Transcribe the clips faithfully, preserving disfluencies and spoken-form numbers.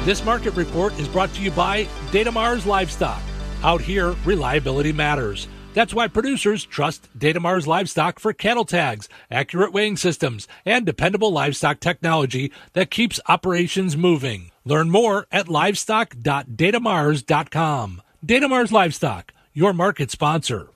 This market report is brought to you by Datamars Livestock. Out here, reliability matters. That's why producers trust Datamars Livestock for cattle tags, accurate weighing systems, and dependable livestock technology that keeps operations moving. Learn more at livestock dot datamars dot com. Datamars Livestock, your market sponsor.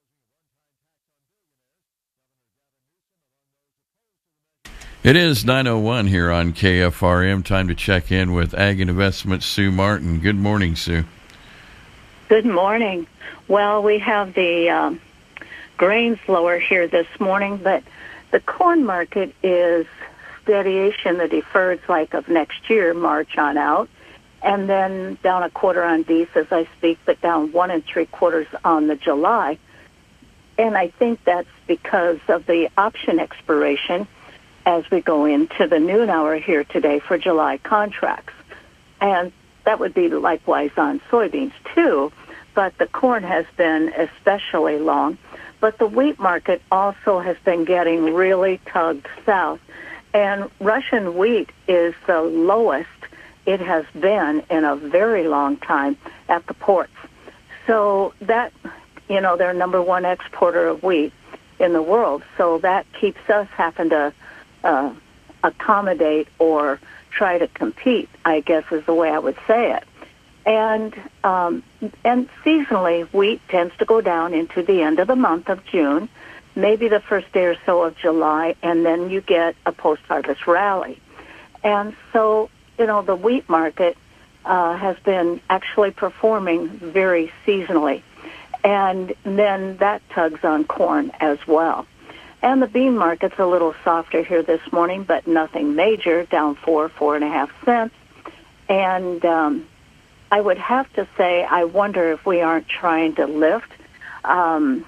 It is nine oh one here on K F R M. Time to check in with Ag and Investment Sue Martin. Good morning, Sue. Good morning. Well, we have the um, grains lower here this morning, but the corn market is steady-ish in the deferreds like of next year, March on out, and then down a quarter on beef as I speak, but down one and three quarters on the July. And I think that's because of the option expiration as we go into the noon hour here today for July contracts. And that would be likewise on soybeans too, but the corn has been especially long. But the wheat market also has been getting really tugged south. And Russian wheat is the lowest it has been in a very long time at the ports. So that, you know, they're number one exporter of wheat in the world. So that keeps us having to uh, accommodate or try to compete, I guess is the way I would say it. And um, and seasonally, wheat tends to go down into the end of the month of June, maybe the first day or so of July, and then you get a post-harvest rally. And so, you know, the wheat market uh, has been actually performing very seasonally. And then that tugs on corn as well. And the bean market's a little softer here this morning, but nothing major, down four, four and a half cents. And um, I would have to say, I wonder if we aren't trying to lift. Um,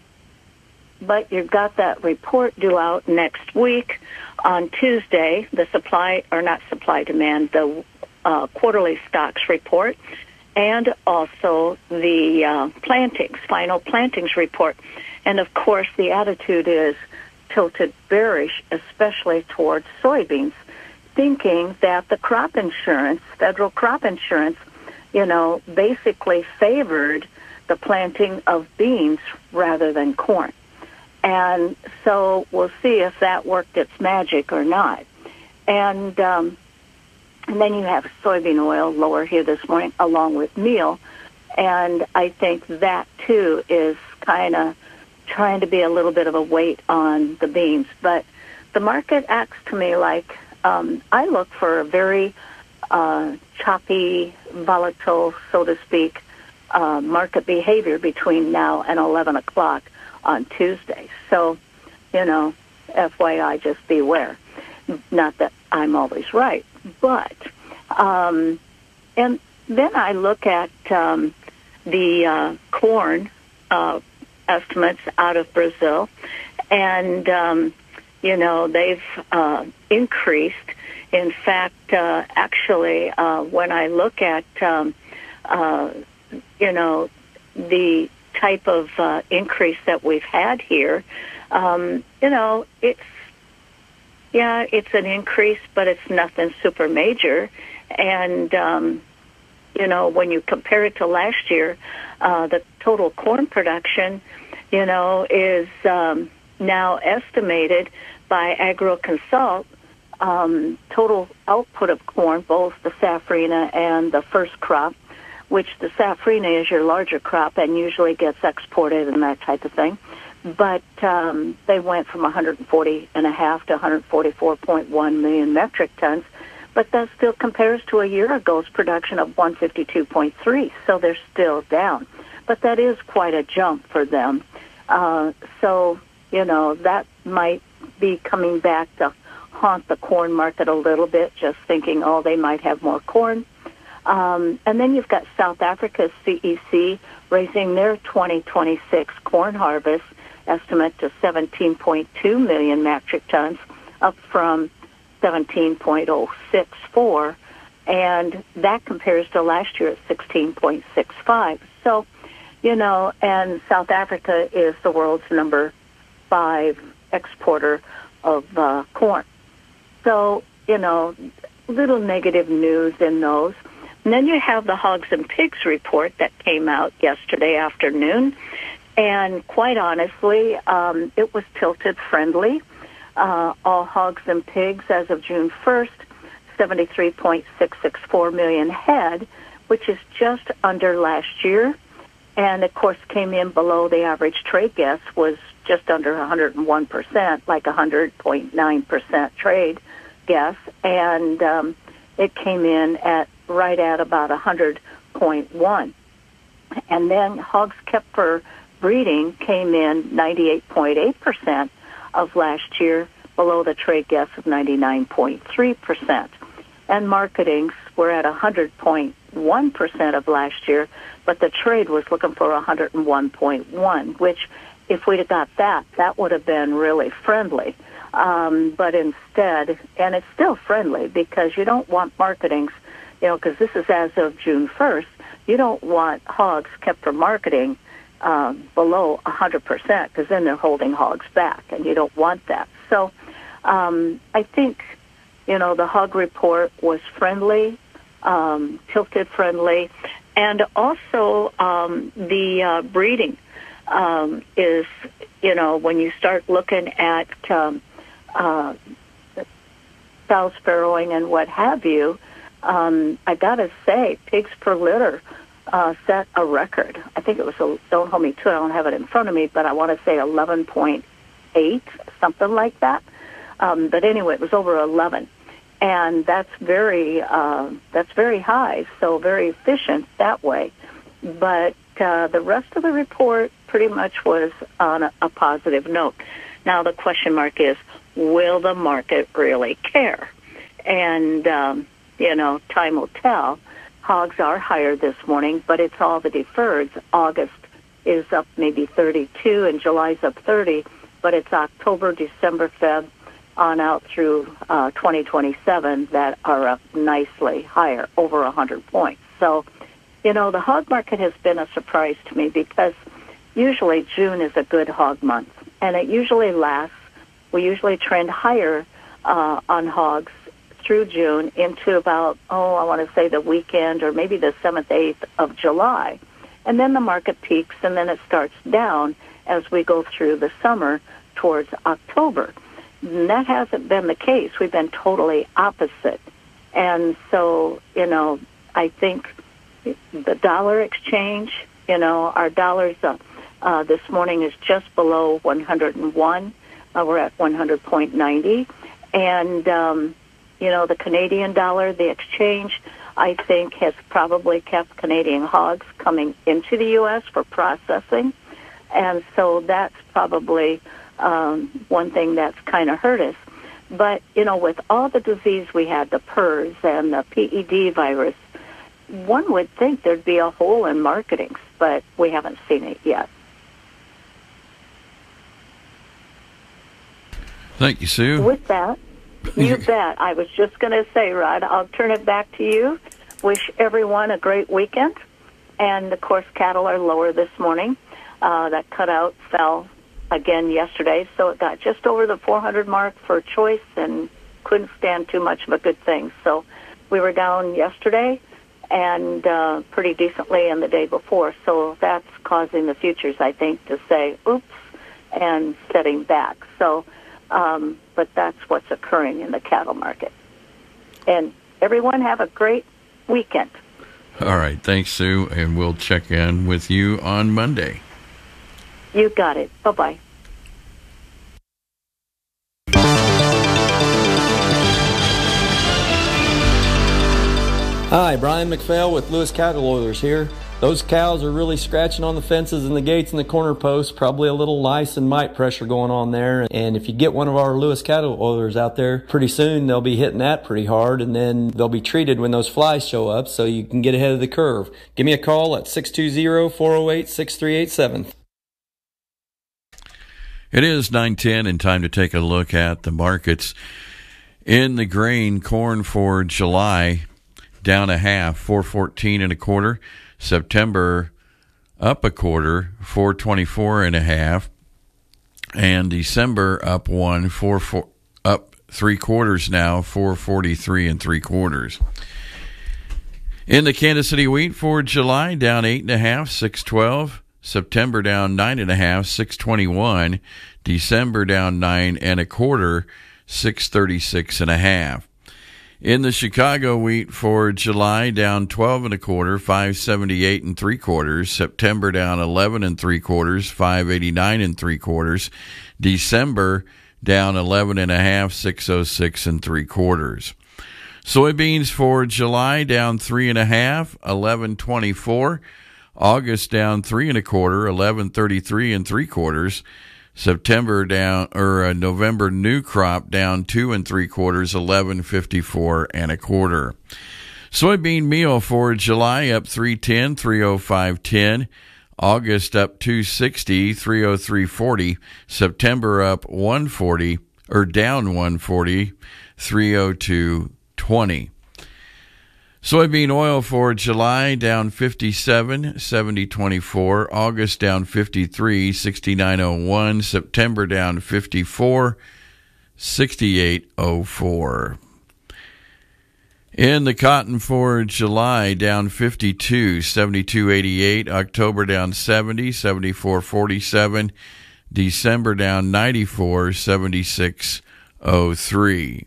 but you've got that report due out next week on Tuesday, the supply, or not supply demand, the uh, quarterly stocks report, and also the uh, plantings, final plantings report. And, of course, the attitude is tilted bearish, especially towards soybeans, thinking that the crop insurance, federal crop insurance, you know, basically favored the planting of beans rather than corn. And so we'll see if that worked its magic or not. And, um, and then you have soybean oil lower here this morning along with meal. And I think that, too, is kind of trying to be a little bit of a weight on the beans. But the market acts to me like um, I look for a very uh, choppy, volatile, so to speak, uh, market behavior between now and eleven o'clock on Tuesday. So, you know, F Y I, just beware. Not that I'm always right, but, um, and then I look at um, the uh, corn uh, estimates out of Brazil, and, um, you know, they've uh, increased. In fact, uh, actually, uh, when I look at, um, uh, you know, the type of uh, increase that we've had here, um, you know, it's, yeah, it's an increase, but it's nothing super major. And, um, you know, when you compare it to last year, uh, the total corn production, you know, is um, now estimated by AgroConsult, um, total output of corn, both the safrinha and the first crop, which the safrinha is your larger crop and usually gets exported and that type of thing. But um, they went from one hundred forty and a half to one hundred forty-four point one million metric tons. But that still compares to a year ago's production of one hundred fifty-two point three, so they're still down. But that is quite a jump for them. Uh, so, you know, that might be coming back to haunt the corn market a little bit, just thinking, oh, they might have more corn. Um, and then you've got South Africa's C E C raising their twenty twenty-six corn harvest estimate to seventeen point two million metric tons, up from seventeen point oh six four, and that compares to last year at sixteen point six five. So, you know, and South Africa is the world's number five exporter of uh, corn. So, you know, little negative news in those. And then you have the hogs and pigs report that came out yesterday afternoon. And quite honestly, um, it was tilted friendly. Uh, all hogs and pigs as of June first, seventy-three point six six four million head, which is just under last year. And, of course, came in below the average trade guess, was just under one hundred one percent, like one hundred point nine percent trade guess. And um, it came in at right at about one hundred point one. And then hogs kept for breeding came in ninety-eight point eight percent of last year, below the trade guess of ninety-nine point three percent. And marketings were at one hundred point one percent of last year, but the trade was looking for one hundred one point one, which if we'd have got that, that would have been really friendly. Um, but instead, and it's still friendly because you don't want marketings, you know, because this is as of June first, you don't want hogs kept for marketing um, below one hundred percent because then they're holding hogs back, and you don't want that. So um, I think, you know, the hog report was friendly, um, tilted friendly, and also um, the uh, breeding um, is, you know, when you start looking at um, uh, sow sparrowing and what have you, um, I got to say, pigs per litter uh, set a record. I think it was, a, don't hold me to it, I don't have it in front of me, but I want to say eleven point eight, something like that. Um, but anyway, it was over eleven. And that's very uh, that's very high, so very efficient that way. But uh, the rest of the report pretty much was on a, a positive note. Now the question mark is, will the market really care? And, um, you know, time will tell. Hogs are higher this morning, but it's all the deferreds. August is up maybe thirty-two, and July's up thirty, but it's October, December, Feb, on out through uh, twenty twenty-seven that are up nicely higher, over one hundred points. So, you know, the hog market has been a surprise to me because usually June is a good hog month, and it usually lasts. We usually trend higher uh, on hogs through June into about, oh, I want to say the weekend or maybe the seventh, eighth of July. And then the market peaks, and then it starts down as we go through the summer towards October. And that hasn't been the case. We've been totally opposite. And so, you know, I think the dollar exchange, you know, our dollars uh, uh, this morning is just below one hundred one. Uh, we're at one hundred point nine zero. And, um, you know, the Canadian dollar, the exchange, I think, has probably kept Canadian hogs coming into the U S for processing. And so that's probably Um, one thing that's kind of hurt us. But, you know, with all the disease we had, the P E R S and the P E D virus, one would think there'd be a hole in marketings, but we haven't seen it yet. Thank you, Sue. With that, you bet. I was just going to say, Rod, I'll turn it back to you. Wish everyone a great weekend. And, of course, cattle are lower this morning. Uh, that cutout fell again yesterday, so it got just over the four hundred mark for choice and couldn't stand too much of a good thing. So we were down yesterday and uh, pretty decently in the day before, so that's causing the futures, I think, to say, oops, and setting back. So, um, but that's what's occurring in the cattle market. And everyone have a great weekend. All right, thanks, Sue, and we'll check in with you on Monday. You got it. Bye-bye. Hi, Brian McPhail with Lewis Cattle Oilers here. Those cows are really scratching on the fences and the gates and the corner posts, probably a little lice and mite pressure going on there. And if you get one of our Lewis Cattle Oilers out there, pretty soon they'll be hitting that pretty hard, and then they'll be treated when those flies show up so you can get ahead of the curve. Give me a call at six two zero, four oh eight, six three eight seven. It is nine ten and time to take a look at the markets. In the grain, corn for July, down a half, four fourteen and a quarter. September, up a quarter, four twenty-four and a half. And December, up one, four, four, up three quarters now, four forty-three and three quarters. In the Kansas City wheat for July, down eight and a half, six twelve. September down nine and a half, six twenty-one. December down nine and a quarter, six thirty-six and a half. In the Chicago wheat for July, down twelve and a quarter, five seventy-eight and three quarters. September down eleven and three quarters, five eighty-nine and three quarters. December down eleven and a half, six oh six and three quarters. Soybeans for July down three and a half, eleven twenty-four. August down three and a quarter, eleven thirty-three and three quarters. September down, or uh, November new crop down two and three quarters, eleven fifty-four and a quarter. Soybean meal for July up three ten, three oh five ten. August up two sixty, three oh three forty. September up one forty, or down one forty, three oh two twenty. Soybean oil for July down fifty-seven, seventy twenty-four. August down fifty-three, sixty-nine oh one. September down fifty-four, sixty-eight oh four. In the cotton for July, down fifty-two, seventy-two eighty-eight. October down seventy, seventy-four forty-seven. December down ninety-four, seventy-six oh three.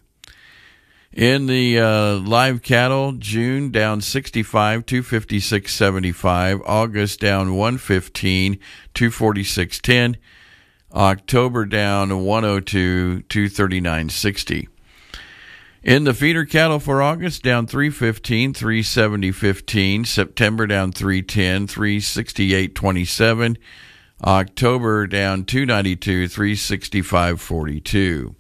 In the uh, live cattle, June down sixty-five, two fifty-six seventy-five. August down one fifteen, two forty-six ten. October down one oh two, two thirty-nine sixty. In the feeder cattle for August, down three fifteen, three seventy fifteen. September down three ten, three sixty-eight twenty-seven. October down two ninety-two, three sixty-five forty-two.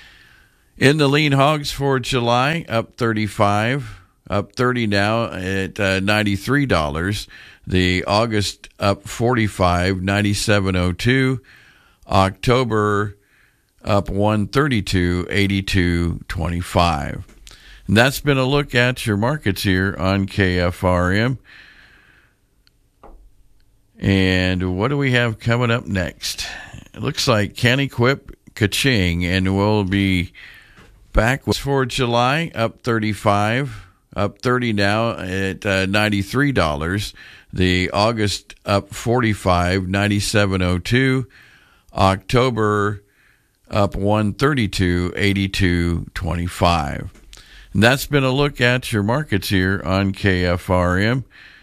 In the lean hogs for July, up thirty-five, up thirty now at uh, ninety-three dollars. The August up forty-five, ninety-seven oh two. October up one thirty-two, eighty-two twenty-five. And that's been a look at your markets here on K F R M. And what do we have coming up next? It looks like Caniquip Kaching, and we'll be back for July, up thirty-five, up thirty now at uh, ninety-three dollars. The August up forty-five, ninety-seven oh two. October up one thirty-two, eighty-two twenty-five. And that's been a look at your markets here on K F R M.